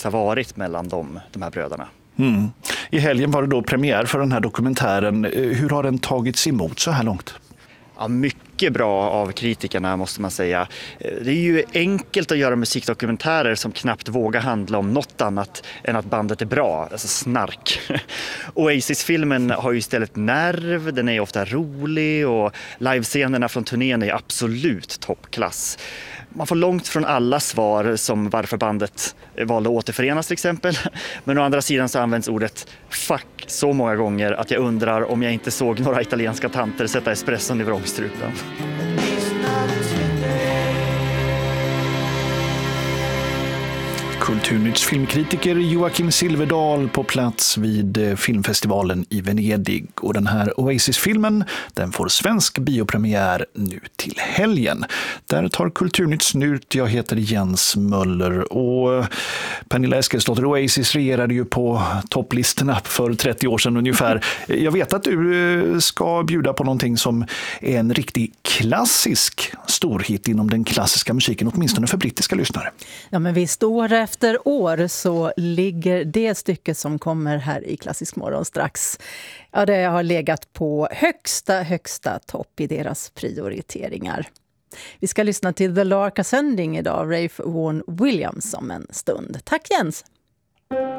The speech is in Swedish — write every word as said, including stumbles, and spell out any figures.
har varit mellan de, de här bröderna. Mm. I helgen var det då premiär för den här dokumentären. Hur har den tagits emot så här långt? Ja, mycket bra av kritikerna måste man säga. Det är ju enkelt att göra musikdokumentärer som knappt vågar handla om något annat än att bandet är bra, alltså snark. Oasis-filmen har ju istället nerv, den är ofta rolig och livescenerna från turnén är absolut toppklass. Man får långt från alla svar som varför bandet valde att återförenas till exempel. Men å andra sidan så används ordet fuck så många gånger att jag undrar om jag inte såg några italienska tanter sätta espresson i vrångstrupen. Kulturnytts filmkritiker Joakim Silverdal på plats vid filmfestivalen i Venedig. Och den här Oasis-filmen, den får svensk biopremiär nu till helgen. Där tar Kulturnytt snut. Jag heter Jens Möller och Pernilla Eskilsdotter. Oasis regerade ju på topplistorna för trettio år sedan ungefär. Jag vet att du ska bjuda på någonting som är en riktig klassisk storhit inom den klassiska musiken, åtminstone för brittiska lyssnare. Ja, men vi står efter år så ligger det stycke som kommer här i Klassisk morgon strax. Ja, det har legat på högsta, högsta topp i deras prioriteringar. Vi ska lyssna till The Lark Ascending idag, Ralph Vaughan Williams om en stund. Tack Jens!